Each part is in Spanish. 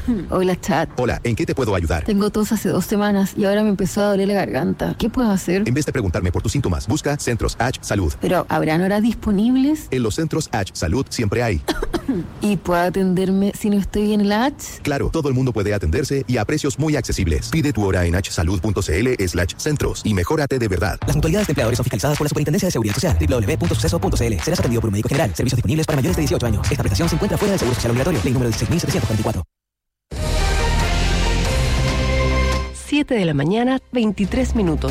Hola, chat. Hola, ¿en qué te puedo ayudar? Tengo tos hace 2 semanas y ahora me empezó a doler la garganta. ¿Qué puedo hacer? En vez de preguntarme por tus síntomas, busca Centros H Salud. Pero, ¿habrán horas disponibles? En los Centros H Salud siempre hay. ¿Y puedo atenderme si no estoy en la H? Claro, todo el mundo puede atenderse y a precios muy accesibles. Pide tu hora en hsalud.cl/centros y mejórate de verdad. Las mutualidades de empleadores son fiscalizadas por la Superintendencia de Seguridad Social. www.suceso.cl. Serás atendido por un médico general. Servicios disponibles para mayores de 18 años. Esta prestación se encuentra fuera del Seguro Social Obligatorio. Ley número 16.744. 7 de la mañana, 23 minutos.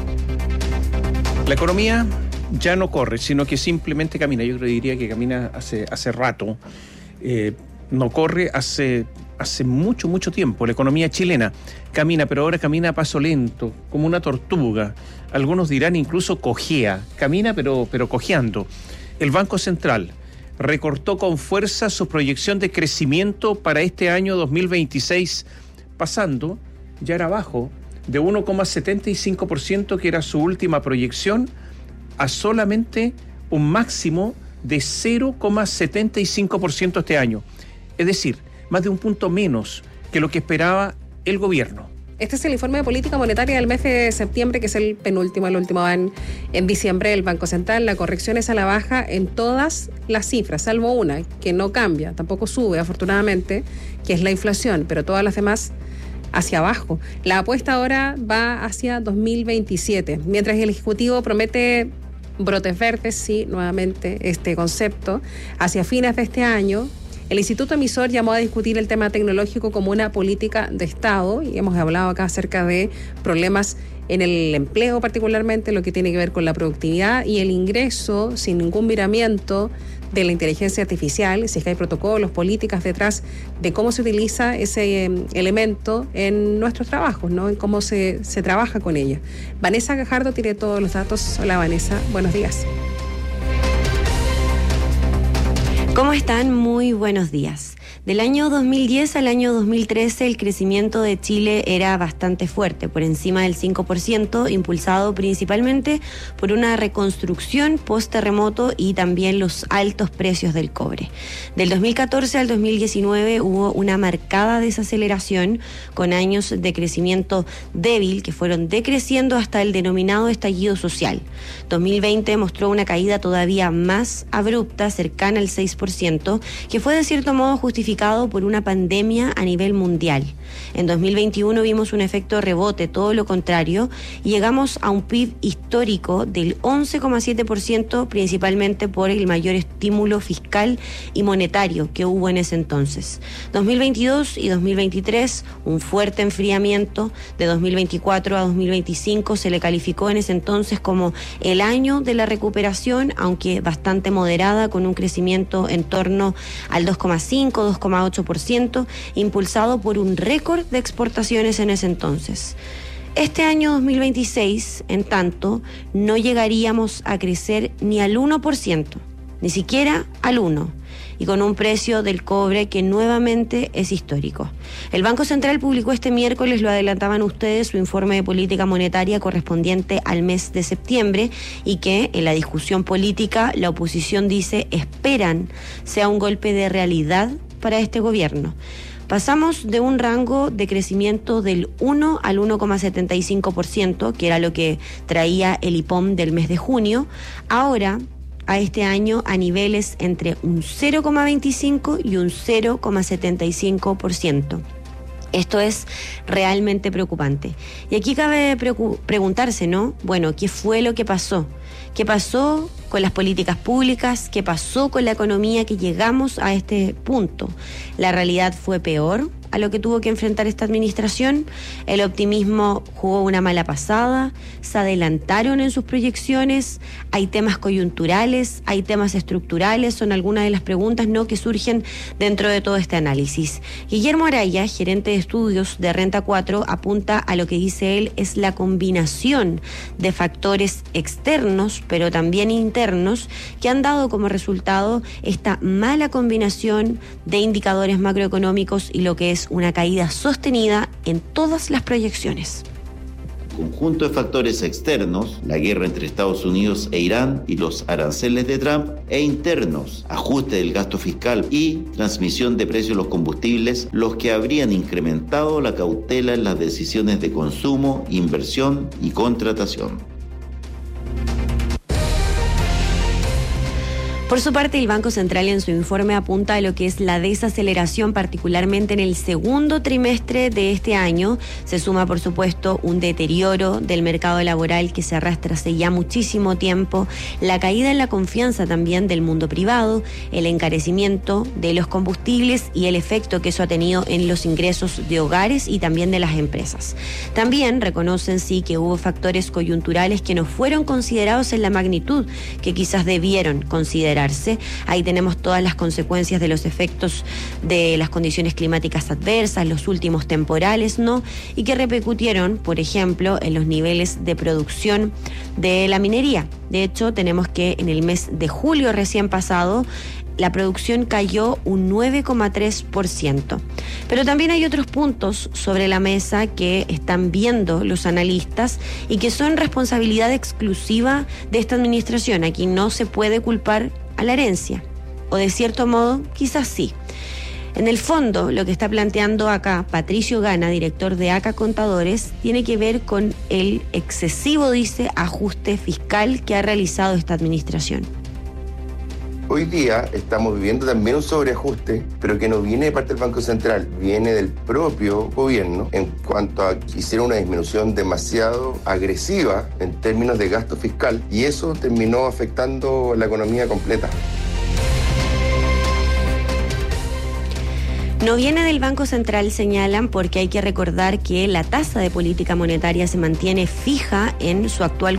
La economía ya no corre, sino que simplemente camina. Yo diría que camina hace rato. No corre hace mucho tiempo. La economía chilena camina, pero ahora camina a paso lento, como una tortuga. Algunos dirán incluso cojea. Camina, pero cojeando. El Banco Central recortó con fuerza su proyección de crecimiento para este año 2026, pasando, ya era abajo, de 1,75%, que era su última proyección, a solamente un máximo de 0,75% este año. Es decir, más de un punto menos que lo que esperaba el gobierno. Este es el informe de política monetaria del mes de septiembre, que es el último va en diciembre del Banco Central. La corrección es a la baja en todas las cifras, salvo una, que no cambia, tampoco sube, afortunadamente, que es la inflación, pero todas las demás hacia abajo. La apuesta ahora va hacia 2027, mientras el Ejecutivo promete brotes verdes, sí, nuevamente este concepto, hacia fines de este año. El Instituto Emisor llamó a discutir el tema tecnológico como una política de Estado, y hemos hablado acá acerca de problemas en el empleo, particularmente lo que tiene que ver con la productividad y el ingreso sin ningún miramiento de la inteligencia artificial, si es que hay protocolos, políticas detrás de cómo se utiliza ese elemento en nuestros trabajos, ¿no? En cómo se trabaja con ella. Vanessa Gajardo tiene todos los datos. Hola, Vanessa, buenos días. ¿Cómo están? Muy buenos días. Del año 2010 al año 2013 el crecimiento de Chile era bastante fuerte, por encima del 5%, impulsado principalmente por una reconstrucción post-terremoto y también los altos precios del cobre. Del 2014 al 2019 hubo una marcada desaceleración, con años de crecimiento débil que fueron decreciendo hasta el denominado estallido social. 2020 mostró una caída todavía más abrupta, cercana al 6%, que fue de cierto modo justificado por una pandemia a nivel mundial. En 2021 vimos un efecto rebote, todo lo contrario, y llegamos a un PIB histórico del 11,7%, principalmente por el mayor estímulo fiscal y monetario que hubo en ese entonces. 2022 y 2023, un fuerte enfriamiento. De 2024 a 2025 se le calificó en ese entonces como el año de la recuperación, aunque bastante moderada, con un crecimiento en torno al 2,5-2,8%, impulsado por un récord de exportaciones en ese entonces. Este año 2026, en tanto, no llegaríamos a crecer ni al 1%, ni siquiera al 1%, y con un precio del cobre que nuevamente es histórico. El Banco Central publicó este miércoles, lo adelantaban ustedes, su informe de política monetaria correspondiente al mes de septiembre, y que en la discusión política la oposición dice esperan sea un golpe de realidad para este gobierno. Pasamos de un rango de crecimiento del 1 al 1,75%, que era lo que traía el IPOM del mes de junio, ahora a este año a niveles entre un 0,25 y un 0,75%. Esto es realmente preocupante. Y aquí cabe preguntarse, ¿no? Bueno, ¿qué fue lo que pasó? ¿Qué pasó con las políticas públicas? ¿Qué pasó con la economía que llegamos a este punto? ¿La realidad fue peor a lo que tuvo que enfrentar esta administración? ¿El optimismo jugó una mala pasada? ¿Se adelantaron en sus proyecciones? ¿Hay temas coyunturales? ¿Hay temas estructurales? Son algunas de las preguntas, ¿no?, que surgen dentro de todo este análisis. Guillermo Araya, gerente de estudios de Renta 4, apunta a lo que dice él es la combinación de factores externos, pero también internos, que han dado como resultado esta mala combinación de indicadores macroeconómicos y lo que es una caída sostenida en todas las proyecciones. conjunto de factores externos, la guerra entre Estados Unidos e Irán y los aranceles de Trump, e internos, ajuste del gasto fiscal y transmisión de precios de los combustibles, los que habrían incrementado la cautela en las decisiones de consumo, inversión y contratación. Por su parte, el Banco Central en su informe apunta a lo que es la desaceleración, particularmente en el segundo trimestre de este año. Se suma, por supuesto, un deterioro del mercado laboral que se arrastra hace ya muchísimo tiempo, la caída en la confianza también del mundo privado, el encarecimiento de los combustibles y el efecto que eso ha tenido en los ingresos de hogares y también de las empresas. También reconocen, sí, que hubo factores coyunturales que no fueron considerados en la magnitud que quizás debieron considerar. Ahí tenemos todas las consecuencias de los efectos de las condiciones climáticas adversas, los últimos temporales, ¿no? Y que repercutieron, por ejemplo, en los niveles de producción de la minería. De hecho, tenemos que en el mes de julio recién pasado, la producción cayó un 9,3%. Pero también hay otros puntos sobre la mesa que están viendo los analistas y que son responsabilidad exclusiva de esta administración. Aquí no se puede culpar a la herencia, o de cierto modo, quizás sí. En el fondo, lo que está planteando acá Patricio Gana, director de ACA Contadores, tiene que ver con el excesivo, dice, ajuste fiscal que ha realizado esta administración. Hoy día estamos viviendo también un sobreajuste, pero que no viene de parte del Banco Central, viene del propio gobierno en cuanto a que hicieron una disminución demasiado agresiva en términos de gasto fiscal y eso terminó afectando la economía completa. No viene del Banco Central, señalan, porque hay que recordar que la tasa de política monetaria se mantiene fija en su actual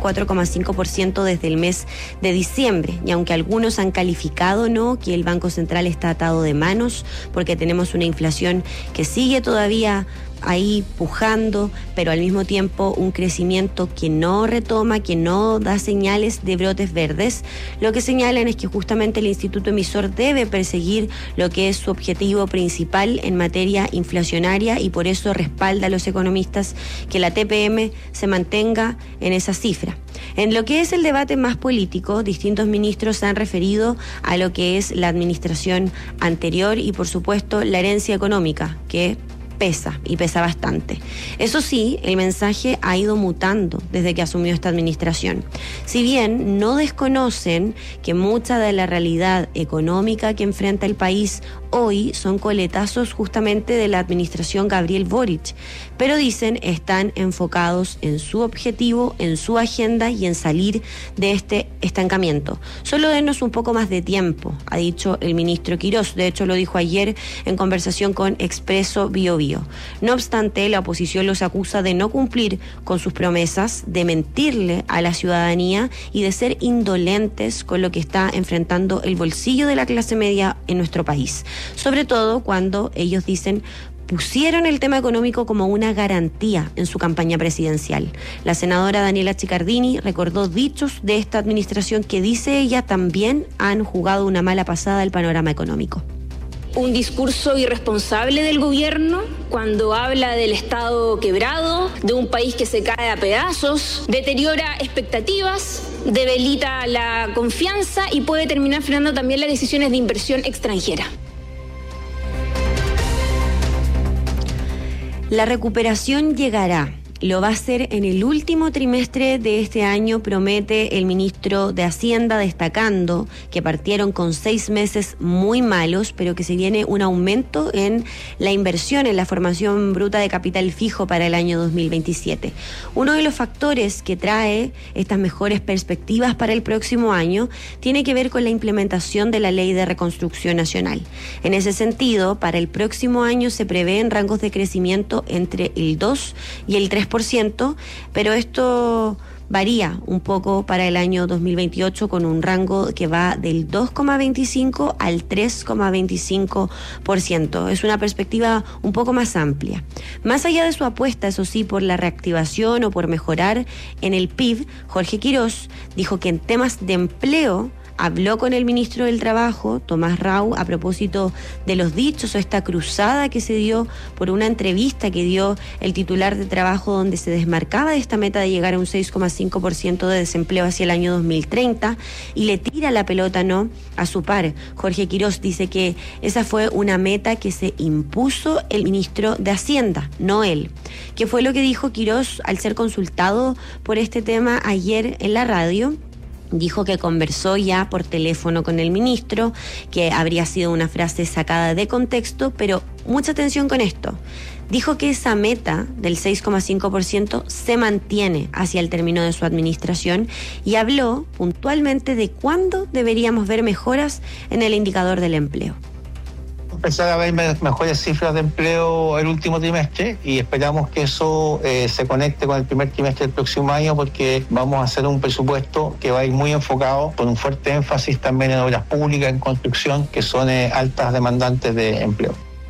4,5% desde el mes de diciembre. Y aunque algunos han calificado, ¿no?, que el Banco Central está atado de manos porque tenemos una inflación que sigue todavía ahí pujando, pero al mismo tiempo un crecimiento que no retoma, que no da señales de brotes verdes. Lo que señalan es que justamente el Instituto Emisor debe perseguir lo que es su objetivo principal en materia inflacionaria y por eso respalda a los economistas que la TPM se mantenga en esa cifra. En lo que es el debate más político, distintos ministros se han referido a lo que es la administración anterior y por supuesto la herencia económica, que pesa y pesa bastante. Eso sí, el mensaje ha ido mutando desde que asumió esta administración. Si bien no desconocen que mucha de la realidad económica que enfrenta el país hoy son coletazos justamente de la administración Gabriel Boric, pero dicen están enfocados en su objetivo, en su agenda y en salir de este estancamiento. Solo denos un poco más de tiempo, ha dicho el ministro Quirós. De hecho, lo dijo ayer en conversación con Expreso Bio Bio. No obstante, la oposición los acusa de no cumplir con sus promesas, de mentirle a la ciudadanía y de ser indolentes con lo que está enfrentando el bolsillo de la clase media en nuestro país. Sobre todo cuando ellos dicen pusieron el tema económico como una garantía en su campaña presidencial. La senadora Daniela Chiccardini recordó dichos de esta administración que, dice ella, también han jugado una mala pasada al panorama económico. Un discurso irresponsable del gobierno cuando habla del Estado quebrado, de un país que se cae a pedazos, deteriora expectativas, debilita la confianza y puede terminar frenando también las decisiones de inversión extranjera. La recuperación llegará. Lo va a hacer en el último trimestre de este año, promete el ministro de Hacienda, destacando que partieron con 6 meses muy malos, pero que se viene un aumento en la inversión en la formación bruta de capital fijo para el año 2027. Uno de los factores que trae estas mejores perspectivas para el próximo año tiene que ver con la implementación de la Ley de Reconstrucción Nacional. En ese sentido, para el próximo año se prevén rangos de crecimiento entre el 2 y el 3%, pero esto varía un poco para el año 2028 con un rango que va del 2,25 al 3,25%. Es una perspectiva un poco más amplia. Más allá de su apuesta, eso sí, por la reactivación o por mejorar en el PIB, Jorge Quirós dijo que en temas de empleo habló con el ministro del Trabajo, Tomás Rau, a propósito de los dichos o esta cruzada que se dio por una entrevista que dio el titular de Trabajo, donde se desmarcaba de esta meta de llegar a un 6,5% de desempleo hacia el año 2030, y le tira la pelota a su par. Jorge Quirós dice que esa fue una meta que se impuso el ministro de Hacienda, no él. ¿Qué fue lo que dijo Quirós al ser consultado por este tema ayer en la radio? Dijo que conversó ya por teléfono con el ministro, que habría sido una frase sacada de contexto, pero mucha atención con esto. Dijo que esa meta del 6,5% se mantiene hacia el término de su administración y habló puntualmente de cuándo deberíamos ver mejoras en el indicador del empleo. Empezar a ver mejores cifras de empleo el último trimestre y esperamos que eso se conecte con el primer trimestre del próximo año, porque vamos a hacer un presupuesto que va a ir muy enfocado, con un fuerte énfasis también en obras públicas, en construcción, que son altas demandantes de empleo.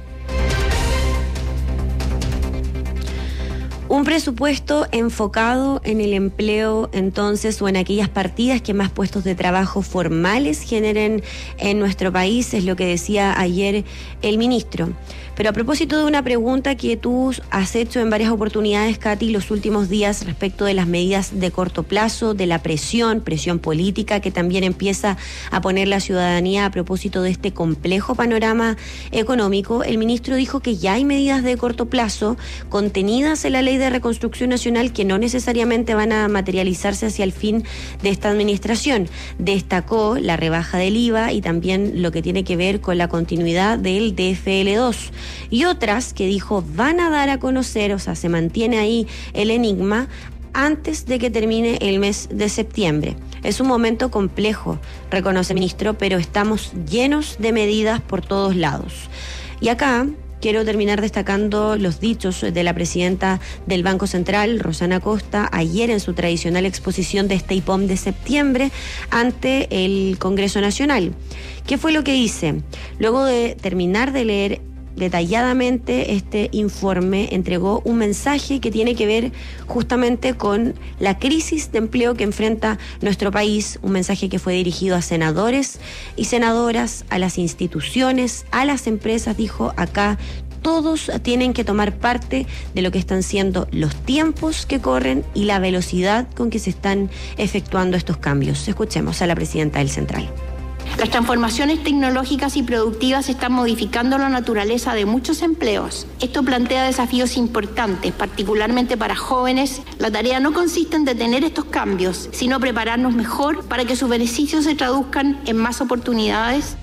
Un presupuesto enfocado en el empleo, entonces, o en aquellas partidas que más puestos de trabajo formales generen en nuestro país, es lo que decía ayer el ministro. Pero a propósito de una pregunta que tú has hecho en varias oportunidades, Katy, los últimos días respecto de las medidas de corto plazo, de la presión política que también empieza a poner la ciudadanía a propósito de este complejo panorama económico, el ministro dijo que ya hay medidas de corto plazo contenidas en la Ley de Reconstrucción Nacional que no necesariamente van a materializarse hacia el fin de esta administración. Destacó la rebaja del IVA y también lo que tiene que ver con la continuidad del DFL2. Y otras que dijo van a dar a conocer, o sea, se mantiene ahí el enigma antes de que termine el mes de septiembre. Es un momento complejo, reconoce el ministro, pero estamos llenos de medidas por todos lados. Y acá quiero terminar destacando los dichos de la presidenta del Banco Central, Rosana Costa, ayer en su tradicional exposición de este IPOM de septiembre ante el Congreso Nacional. ¿Qué fue lo que dice? Luego de terminar de leer detalladamente este informe, entregó un mensaje que tiene que ver justamente con la crisis de empleo que enfrenta nuestro país, un mensaje que fue dirigido a senadores y senadoras, a las instituciones, a las empresas. Dijo: acá todos tienen que tomar parte de lo que están siendo los tiempos que corren y la velocidad con que se están efectuando estos cambios. Escuchemos a la presidenta del Central. Las transformaciones tecnológicas y productivas están modificando la naturaleza de muchos empleos. Esto plantea desafíos importantes, particularmente para jóvenes. La tarea no consiste en detener estos cambios, sino prepararnos mejor para que sus beneficios se traduzcan en más oportunidades.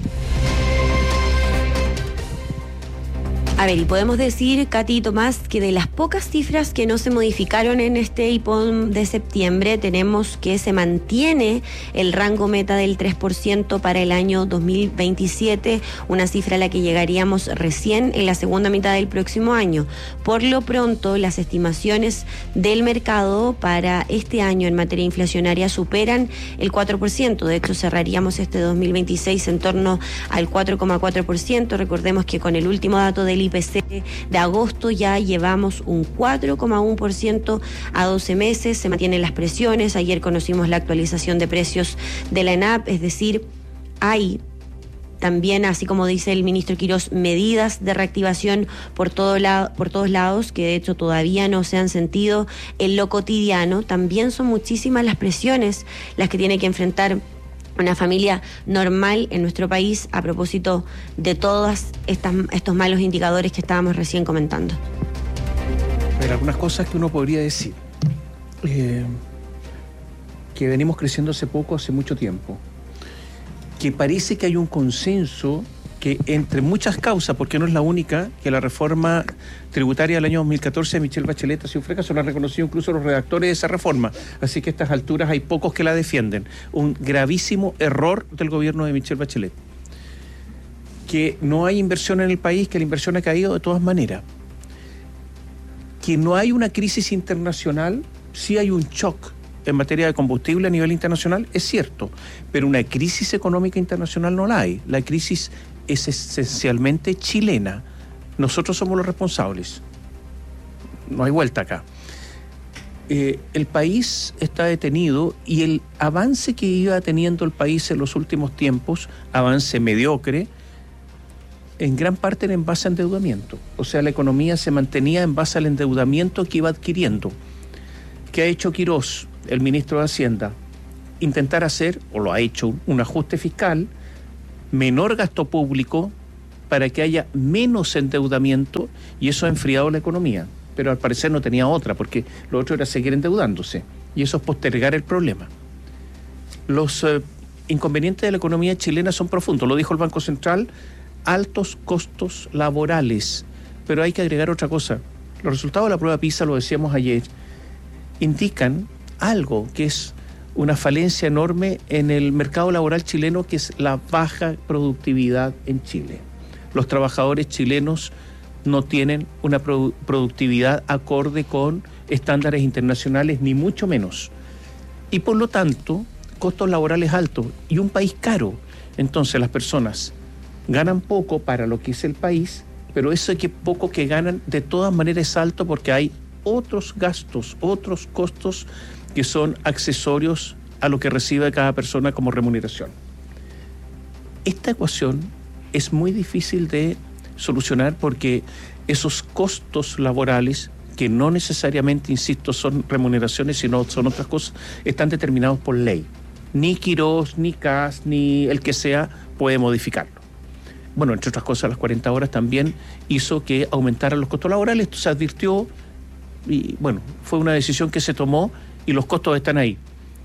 A ver, y podemos decir, Katy y Tomás, que de las pocas cifras que no se modificaron en este IPOM de septiembre, tenemos que se mantiene el rango meta del 3% para el año 2027, una cifra a la que llegaríamos recién en la segunda mitad del próximo año. Por lo pronto, las estimaciones del mercado para este año en materia inflacionaria superan el 4%. De hecho, cerraríamos este 2026 en torno al 4,4%. Recordemos que con el último dato del IPC de agosto ya llevamos un 4,1% a 12 meses, se mantienen las presiones. Ayer conocimos la actualización de precios de la ENAP, es decir, hay también, así como dice el ministro Quirós, medidas de reactivación por todos lados, que de hecho todavía no se han sentido en lo cotidiano. También son muchísimas las presiones las que tiene que enfrentar una familia normal en nuestro país a propósito de todos estos malos indicadores que estábamos recién comentando. Pero algunas cosas que uno podría decir, que venimos creciendo hace mucho tiempo, que parece que hay un consenso que entre muchas causas, porque no es la única, que la reforma tributaria del año 2014 de Michelle Bachelet ha sido fracaso, lo han reconocido incluso los redactores de esa reforma, así que a estas alturas hay pocos que la defienden. Un gravísimo error del gobierno de Michelle Bachelet. Que no hay inversión en el país, que la inversión ha caído de todas maneras. Que no hay una crisis internacional, sí hay un shock en materia de combustible a nivel internacional, es cierto, pero una crisis económica internacional no la hay. La crisis es esencialmente chilena. Nosotros somos los responsables. No hay vuelta acá. el país está detenido y el avance que iba teniendo el país en los últimos tiempos, avance mediocre, en gran parte era en base a endeudamiento. O sea, la economía se mantenía en base al endeudamiento que iba adquiriendo. ¿Qué ha hecho Quirós, el ministro de Hacienda? Intentar hacer, o lo ha hecho, un ajuste fiscal, menor gasto público, para que haya menos endeudamiento, y eso ha enfriado la economía. Pero al parecer no tenía otra, porque lo otro era seguir endeudándose, y eso es postergar el problema. Los inconvenientes de la economía chilena son profundos, lo dijo el Banco Central, altos costos laborales, pero hay que agregar otra cosa. Los resultados de la prueba PISA, lo decíamos ayer, indican algo que es una falencia enorme en el mercado laboral chileno, que es la baja productividad en Chile. Los trabajadores chilenos no tienen una productividad acorde con estándares internacionales, ni mucho menos. Y por lo tanto, costos laborales altos y un país caro. Entonces las personas ganan poco para lo que es el país, pero eso que poco que ganan de todas maneras es alto porque hay otros gastos, otros costos que son accesorios a lo que recibe cada persona como remuneración. Esta ecuación es muy difícil de solucionar porque esos costos laborales, que no necesariamente, insisto, son remuneraciones, sino son otras cosas, están determinados por ley. Ni Quirós, ni CAS, ni el que sea puede modificarlo. Bueno, entre otras cosas, las 40 horas también hizo que aumentaran los costos laborales. Esto se advirtió y, bueno, fue una decisión que se tomó y los costos están ahí.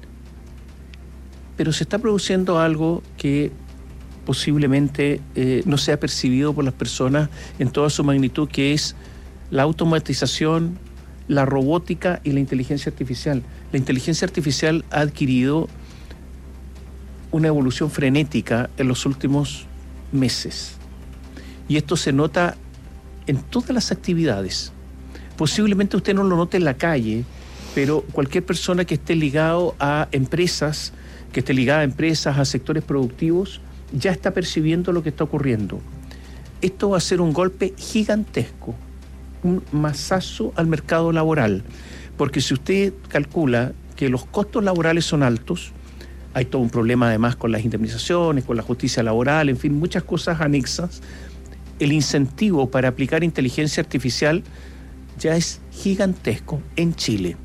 Pero se está produciendo algo que posiblemente no sea percibido por las personas en toda su magnitud, que es la automatización, la robótica y la inteligencia artificial. La inteligencia artificial ha adquirido una evolución frenética en los últimos meses. Y esto se nota en todas las actividades. Posiblemente usted no lo note en la calle, pero cualquier persona que esté ligado a empresas, que esté ligada a empresas, a sectores productivos, ya está percibiendo lo que está ocurriendo. Esto va a ser un golpe gigantesco, un mazazo al mercado laboral, porque si usted calcula que los costos laborales son altos, hay todo un problema además con las indemnizaciones, con la justicia laboral, en fin, muchas cosas anexas. El incentivo para aplicar inteligencia artificial ya es gigantesco en Chile.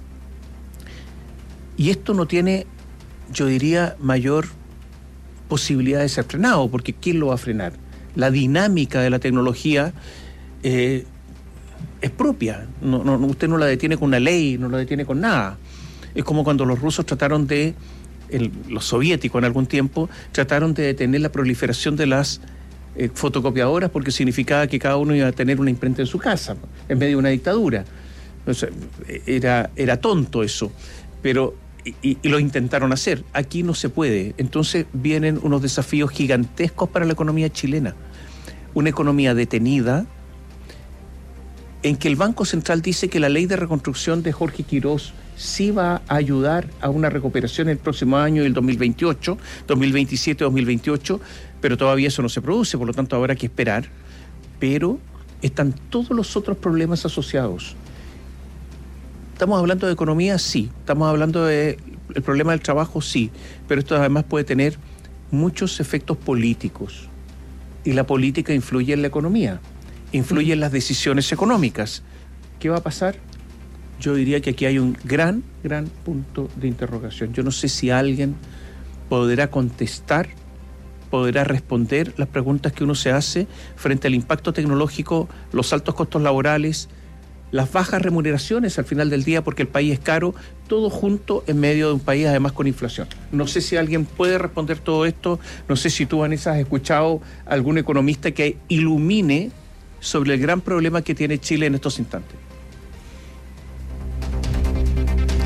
Y esto no tiene, yo diría, mayor posibilidad de ser frenado, porque ¿quién lo va a frenar? La dinámica de la tecnología es propia. Usted no la detiene con una ley, no la detiene con nada. Es como cuando los rusos trataron de, los soviéticos en algún tiempo, trataron de detener la proliferación de las fotocopiadoras porque significaba que cada uno iba a tener una imprenta en su casa, en medio de una dictadura. O sea, era tonto eso, pero y lo intentaron hacer. Aquí no se puede. Entonces vienen unos desafíos gigantescos para la economía chilena. Una economía detenida, en que el Banco Central dice que la ley de reconstrucción de Jorge Quirós sí va a ayudar a una recuperación el próximo año, el 2028, 2027, 2028, pero todavía eso no se produce, por lo tanto habrá que esperar. Pero están todos los otros problemas asociados. ¿Estamos hablando de economía? Sí. ¿Estamos hablando del problema del trabajo? Sí. Pero esto además puede tener muchos efectos políticos. Y la política influye en la economía, influye en las decisiones económicas. ¿Qué va a pasar? Yo diría que aquí hay un gran punto de interrogación. Yo no sé si alguien podrá contestar, podrá responder las preguntas que uno se hace frente al impacto tecnológico, los altos costos laborales, las bajas remuneraciones al final del día porque el país es caro, todo junto en medio de un país además con inflación. No sé si alguien puede responder todo esto, no sé si tú, Vanessa, has escuchado a algún economista que ilumine sobre el gran problema que tiene Chile en estos instantes.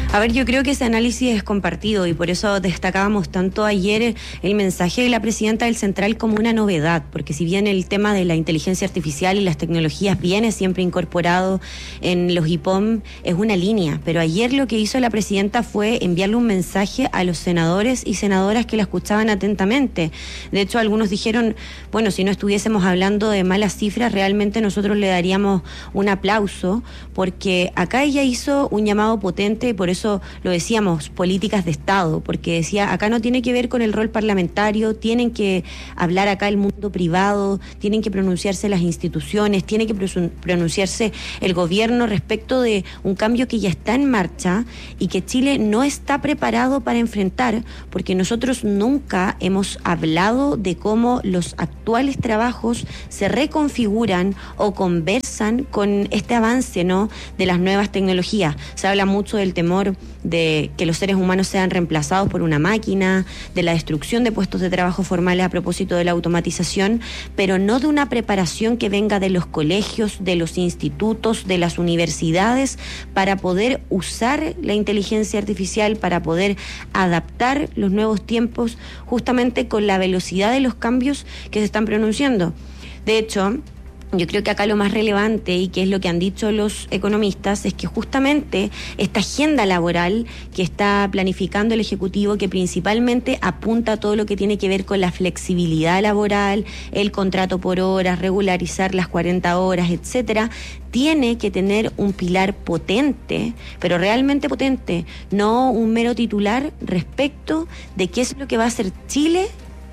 A ver, yo creo que ese análisis es compartido y por eso destacábamos tanto ayer el mensaje de la presidenta del Central como una novedad, porque si bien el tema de la inteligencia artificial y las tecnologías viene siempre incorporado en los IPOM, es una línea, pero ayer lo que hizo la presidenta fue enviarle un mensaje a los senadores y senadoras que la escuchaban atentamente. De hecho, algunos dijeron, bueno, si no estuviésemos hablando de malas cifras, realmente nosotros le daríamos un aplauso, porque acá ella hizo un llamado potente, y por eso lo decíamos, políticas de Estado, porque decía, acá no tiene que ver con el rol parlamentario, tienen que hablar acá el mundo privado, tienen que pronunciarse las instituciones, tiene que pronunciarse el gobierno respecto de un cambio que ya está en marcha y que Chile no está preparado para enfrentar, porque nosotros nunca hemos hablado de cómo los actuales trabajos se reconfiguran o conversan con este avance, ¿no?, de las nuevas tecnologías. Se habla mucho del temor de que los seres humanos sean reemplazados por una máquina, de la destrucción de puestos de trabajo formales a propósito de la automatización, pero no de una preparación que venga de los colegios, de los institutos, de las universidades, para poder usar la inteligencia artificial, para poder adaptar los nuevos tiempos justamente con la velocidad de los cambios que se están pronunciando. De hecho, yo creo que acá lo más relevante, y que es lo que han dicho los economistas, es que justamente esta agenda laboral que está planificando el Ejecutivo, que principalmente apunta a todo lo que tiene que ver con la flexibilidad laboral, el contrato por horas, regularizar las 40 horas, etcétera, tiene que tener un pilar potente, pero realmente potente, no un mero titular respecto de qué es lo que va a hacer Chile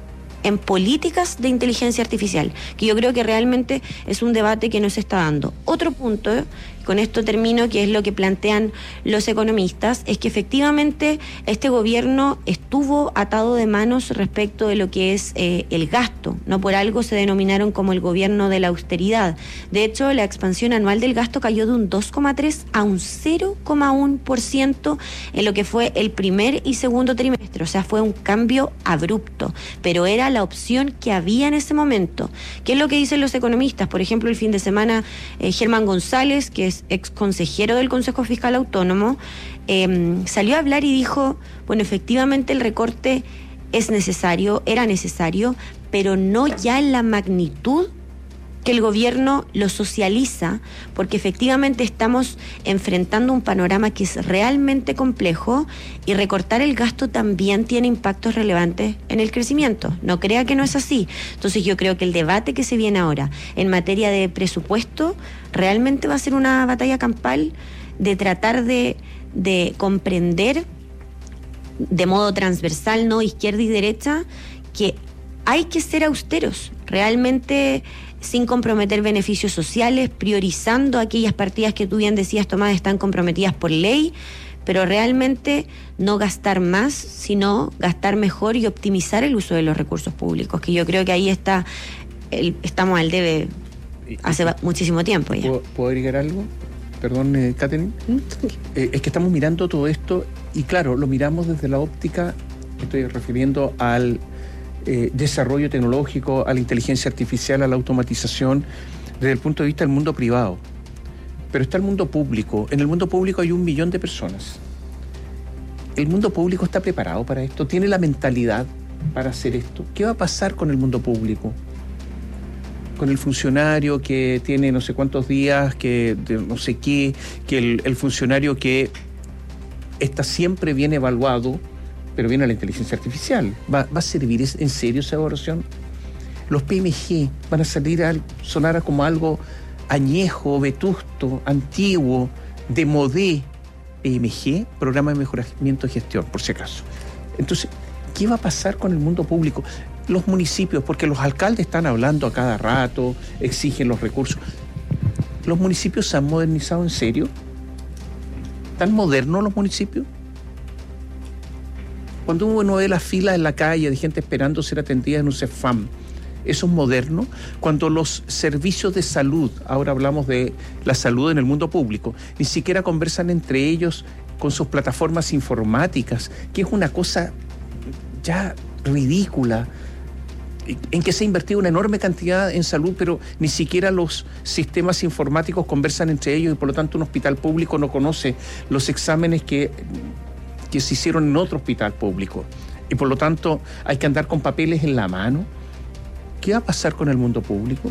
en políticas de inteligencia artificial, que yo creo que realmente es un debate que no se está dando. Otro punto, con esto termino, que es lo que plantean los economistas, es que efectivamente este gobierno estuvo atado de manos respecto de lo que es el gasto. No por algo se denominaron como el gobierno de la austeridad. De hecho, la expansión anual del gasto cayó de un 2,3 a un 0,1% en lo que fue el primer y segundo trimestre. O sea, fue un cambio abrupto, pero era la opción que había en ese momento. ¿Qué es lo que dicen los economistas? Por ejemplo, el fin de semana, Germán González, que es ex consejero del Consejo Fiscal Autónomo, salió a hablar y dijo, bueno, efectivamente el recorte es necesario, era necesario, pero no ya en la magnitud que el gobierno lo socializa, porque efectivamente estamos enfrentando un panorama que es realmente complejo, y recortar el gasto también tiene impactos relevantes en el crecimiento. No crea que no es así. Entonces yo creo que el debate que se viene ahora en materia de presupuesto realmente va a ser una batalla campal de tratar de comprender de modo transversal, no izquierda y derecha, que hay que ser austeros, realmente sin comprometer beneficios sociales, priorizando aquellas partidas que tú bien decías, Tomás, están comprometidas por ley, pero realmente no gastar más, sino gastar mejor y optimizar el uso de los recursos públicos, que yo creo que ahí estamos al debe hace muchísimo tiempo ya. ¿Puedo agregar algo? Perdón, Catherine. Es que estamos mirando todo esto y claro, lo miramos desde la óptica, estoy refiriendo al desarrollo tecnológico, a la inteligencia artificial, a la automatización, desde el punto de vista del mundo privado. Pero está el mundo público. En el mundo público hay 1 millón de personas. ¿El mundo público está preparado para esto? ¿Tiene la mentalidad para hacer esto? ¿Qué va a pasar con el mundo público? Con el funcionario que tiene no sé cuántos días, que no sé qué, que el funcionario que está siempre bien evaluado, pero viene la inteligencia artificial. ¿Va a servir en serio esa evaluación? Los PMG van a sonar como algo añejo, vetusto, antiguo, de modé. PMG, Programa de Mejoramiento de Gestión, por si acaso. Entonces, ¿qué va a pasar con el mundo público? Los municipios, porque los alcaldes están hablando a cada rato, exigen los recursos. ¿Los municipios se han modernizado en serio? ¿Están modernos los municipios? Cuando uno ve las filas en la calle de gente esperando ser atendida en un CEFAM, ¿eso es moderno? Cuando los servicios de salud, ahora hablamos de la salud en el mundo público, ni siquiera conversan entre ellos con sus plataformas informáticas, que es una cosa ya ridícula. en que se ha invertido una enorme cantidad en salud, pero ni siquiera los sistemas informáticos conversan entre ellos y por lo tanto un hospital público no conoce los exámenes que se hicieron en otro hospital público. Y por lo tanto hay que andar con papeles en la mano. ¿Qué va a pasar con el mundo público?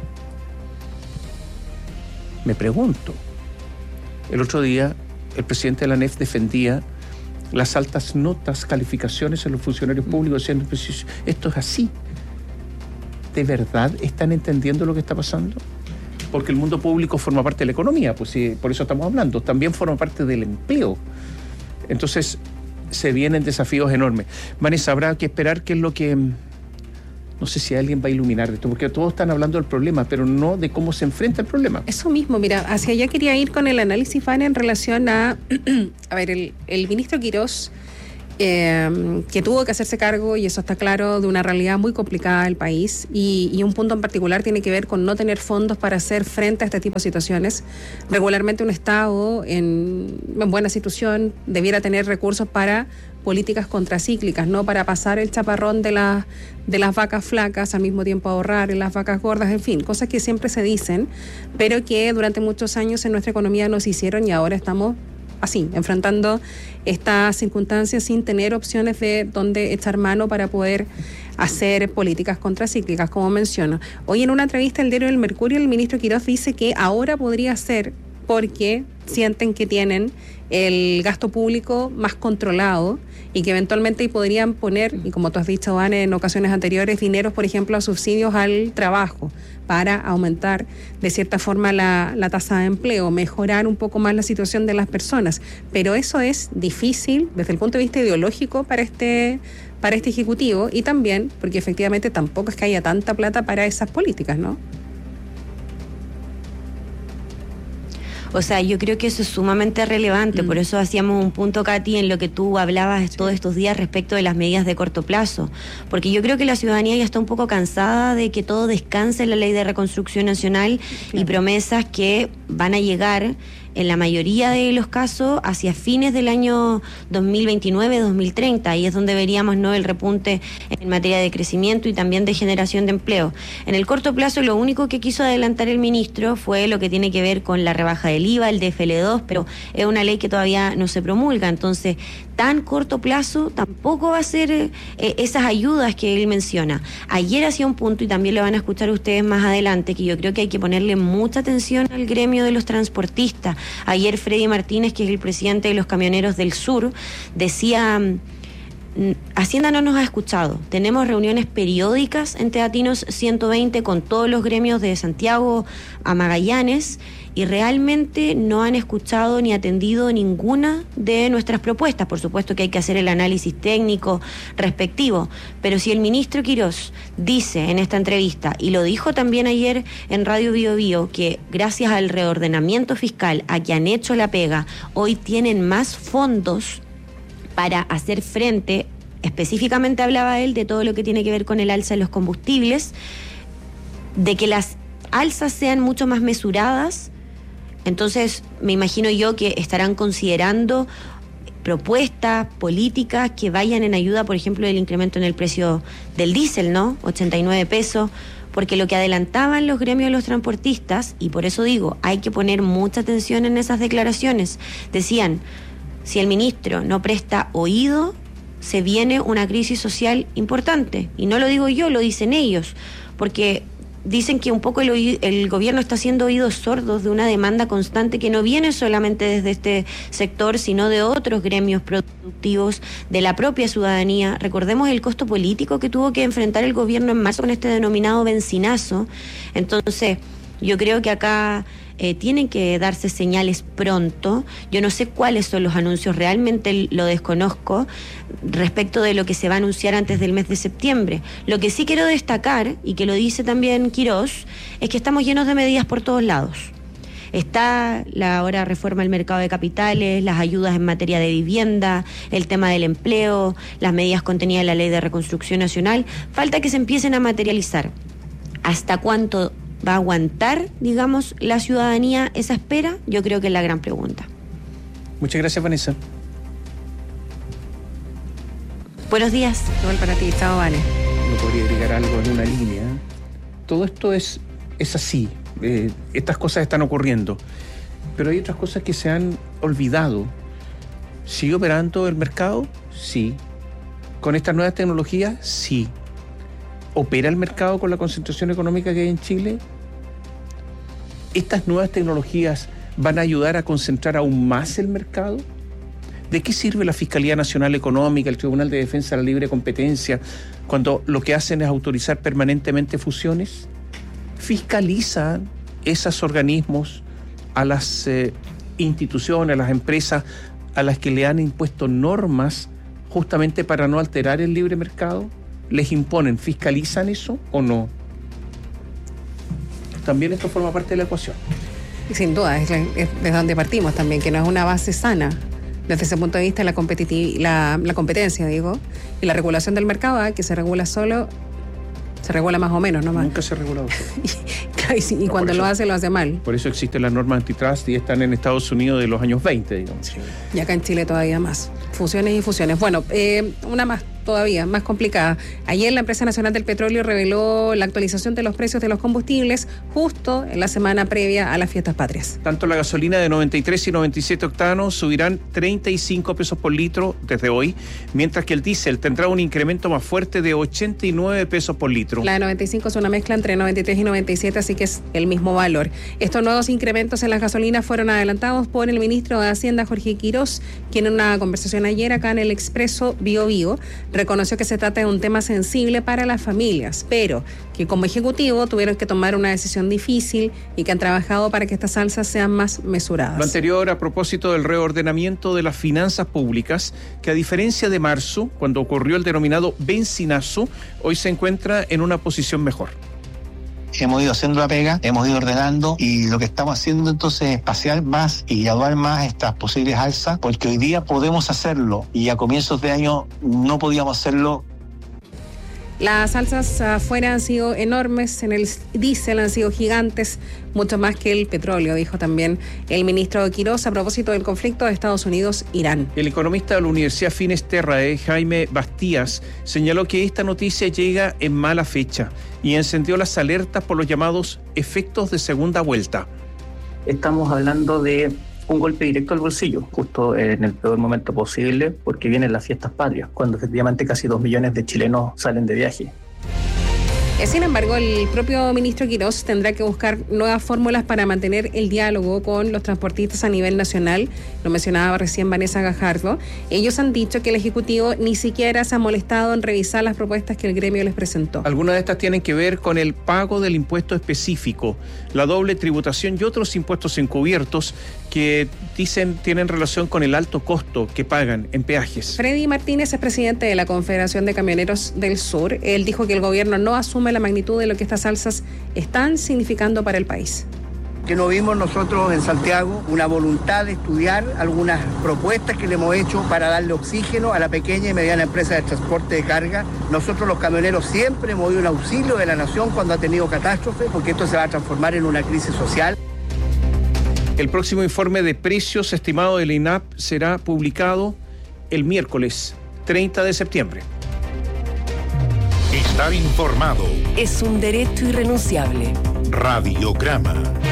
Me pregunto. El otro día el presidente de la ANEF defendía las altas notas, calificaciones en los funcionarios públicos, diciendo, pues, esto es así. ¿De verdad están entendiendo lo que está pasando? Porque el mundo público forma parte de la economía, pues sí, por eso estamos hablando. También forma parte del empleo. Entonces, se vienen desafíos enormes. Vanessa, habrá que esperar qué es lo que... No sé si alguien va a iluminar esto, porque todos están hablando del problema, pero no de cómo se enfrenta el problema. Eso mismo, mira, hacia allá quería ir con el análisis, Vane, en relación a... a ver, el ministro Quirós, que tuvo que hacerse cargo, y eso está claro, de una realidad muy complicada del país, y un punto en particular tiene que ver con no tener fondos para hacer frente a este tipo de situaciones. Regularmente un Estado en buena situación debiera tener recursos para políticas contracíclicas, no para pasar el chaparrón de las vacas flacas, al mismo tiempo ahorrar en las vacas gordas, en fin, cosas que siempre se dicen, pero que durante muchos años en nuestra economía no se hicieron y ahora estamos así, enfrentando estas circunstancias sin tener opciones de dónde echar mano para poder hacer políticas contracíclicas, como menciono. Hoy en una entrevista al diario El Mercurio, el ministro Quirós dice que ahora podría ser porque sienten que tienen el gasto público más controlado y que eventualmente podrían poner, y como tú has dicho, Van, en ocasiones anteriores, dineros, por ejemplo, a subsidios al trabajo para aumentar de cierta forma la tasa de empleo, mejorar un poco más la situación de las personas. Pero eso es difícil desde el punto de vista ideológico para este Ejecutivo, y también porque efectivamente tampoco es que haya tanta plata para esas políticas, ¿no? O sea, yo creo que eso es sumamente relevante, por eso hacíamos un punto, Katy, en lo que tú hablabas todos estos días respecto de las medidas de corto plazo, porque yo creo que la ciudadanía ya está un poco cansada de que todo descanse en la Ley de Reconstrucción Nacional y promesas que van a llegar en la mayoría de los casos hacia fines del año 2029-2030, ahí es donde veríamos, ¿no?, el repunte en materia de crecimiento y también de generación de empleo. En el corto plazo lo único que quiso adelantar el ministro fue lo que tiene que ver con la rebaja del IVA, el DFL2, pero es una ley que todavía no se promulga, entonces tan corto plazo tampoco va a ser esas ayudas que él menciona. Ayer hacía un punto, y también lo van a escuchar ustedes más adelante, que yo creo que hay que ponerle mucha atención al gremio de los transportistas. Ayer Freddy Martínez, que es el presidente de los camioneros del sur, decía: Hacienda no nos ha escuchado. Tenemos reuniones periódicas en Teatinos 120 con todos los gremios de Santiago a Magallanes y realmente no han escuchado ni atendido ninguna de nuestras propuestas. Por supuesto que hay que hacer el análisis técnico respectivo, pero si el ministro Quirós dice en esta entrevista, y lo dijo también ayer en Radio Bio Bio, que gracias al reordenamiento fiscal, a que han hecho la pega, hoy tienen más fondos para hacer frente, específicamente hablaba él de todo lo que tiene que ver con el alza de los combustibles, de que las alzas sean mucho más mesuradas. Entonces me imagino yo que estarán considerando propuestas políticas que vayan en ayuda, por ejemplo, del incremento en el precio del diésel, ¿no? 89 pesos, porque lo que adelantaban los gremios de los transportistas, y por eso digo, hay que poner mucha atención en esas declaraciones, decían: si el ministro no presta oído, se viene una crisis social importante. Y no lo digo yo, lo dicen ellos, porque dicen que un poco el gobierno está haciendo oídos sordos de una demanda constante que no viene solamente desde este sector, sino de otros gremios productivos, de la propia ciudadanía. Recordemos el costo político que tuvo que enfrentar el gobierno en marzo con este denominado bencinazo. Entonces, yo creo que acá tienen que darse señales pronto. Yo no sé cuáles son los anuncios, realmente lo desconozco, respecto de lo que se va a anunciar antes del mes de septiembre. Lo que sí quiero destacar, y que lo dice también Quirós, es que estamos llenos de medidas por todos lados. Está la ahora reforma del mercado de capitales, las ayudas en materia de vivienda, el tema del empleo, las medidas contenidas en la Ley de Reconstrucción Nacional. Falta que se empiecen a materializar. ¿Hasta cuánto va a aguantar, digamos, la ciudadanía esa espera? Yo creo que es la gran pregunta. Muchas gracias, Vanessa. Buenos días. Igual para ti, chao, Vane. uno podría agregar algo en una línea. Todo esto es así. Estas cosas están ocurriendo. Pero hay otras cosas que se han olvidado. ¿Sigue operando el mercado? Sí. ¿Con estas nuevas tecnologías? Sí. ¿Opera el mercado con la concentración económica que hay en Chile? ¿Estas nuevas tecnologías van a ayudar a concentrar aún más el mercado? ¿De qué sirve la Fiscalía Nacional Económica, el Tribunal de Defensa de la Libre Competencia, cuando lo que hacen es autorizar permanentemente fusiones? ¿Fiscalizan esos organismos a las instituciones, a las empresas a las que le han impuesto normas justamente para no alterar el libre mercado? ¿Les imponen, fiscalizan eso o no? También esto forma parte de la ecuación. Sin duda, es de donde partimos también, que no es una base sana desde ese punto de vista la competencia, digo, y la regulación del mercado, que se regula solo, se regula más o menos, ¿no? Nunca se ha regulado solo. y cuando lo hace mal. Por eso existen las normas antitrust y están en Estados Unidos de los años 20, digamos. Sí. Y acá en Chile todavía más. Fusiones y fusiones. Bueno, una más todavía, más complicada. Ayer la Empresa Nacional del Petróleo reveló la actualización de los precios de los combustibles justo en la semana previa a las fiestas patrias. Tanto la gasolina de 93 y 97 octanos subirán 35 pesos por litro desde hoy, mientras que el diésel tendrá un incremento más fuerte de 89 pesos por litro. La de 95 es una mezcla entre 93 y 97, así que es el mismo valor. Estos nuevos incrementos en las gasolinas fueron adelantados por el ministro de Hacienda, Jorge Quirós, quien en una conversación ayer acá en el Expreso Bio reconoció que se trata de un tema sensible para las familias, pero que como ejecutivo tuvieron que tomar una decisión difícil y que han trabajado para que estas alzas sean más mesuradas. Lo anterior a propósito del reordenamiento de las finanzas públicas, que a diferencia de marzo, cuando ocurrió el denominado bencinazo, hoy se encuentra en una posición mejor. Hemos ido haciendo la pega, hemos ido ordenando y lo que estamos haciendo entonces es espaciar más y graduar más estas posibles alzas, porque hoy día podemos hacerlo y a comienzos de año no podíamos hacerlo. Las alzas afuera han sido enormes, en el diésel han sido gigantes, mucho más que el petróleo, dijo también el ministro Quirós a propósito del conflicto de Estados Unidos-Irán. El economista de la Universidad Finisterrae, Jaime Bastías, señaló que esta noticia llega en mala fecha y encendió las alertas por los llamados efectos de segunda vuelta. Estamos hablando de un golpe directo al bolsillo, justo en el peor momento posible, porque vienen las fiestas patrias, cuando efectivamente casi 2 millones de chilenos salen de viaje. Sin embargo, el propio ministro Quirós tendrá que buscar nuevas fórmulas para mantener el diálogo con los transportistas a nivel nacional. Lo mencionaba recién Vanessa Gajardo. Ellos han dicho que el Ejecutivo ni siquiera se ha molestado en revisar las propuestas que el gremio les presentó. Algunas de estas tienen que ver con el pago del impuesto específico, la doble tributación y otros impuestos encubiertos que dicen tienen relación con el alto costo que pagan en peajes. Freddy Martínez es presidente de la Confederación de Camioneros del Sur. Él dijo que el gobierno no asume la magnitud de lo que estas alzas están significando para el país. Que no vimos nosotros en Santiago una voluntad de estudiar algunas propuestas que le hemos hecho para darle oxígeno a la pequeña y mediana empresa de transporte de carga. Nosotros los camioneros siempre hemos ido en auxilio de la nación cuando ha tenido catástrofe, porque esto se va a transformar en una crisis social. El próximo informe de precios estimado del INAP será publicado el miércoles 30 de septiembre. Estar informado es un derecho irrenunciable. Radiograma.